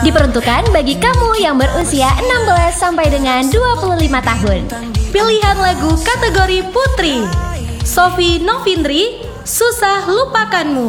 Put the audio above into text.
Diperuntukkan bagi kamu yang berusia 16 sampai dengan 25 tahun. Pilihan lagu kategori Putri, Sophie Novindri, Susah Lupakanmu.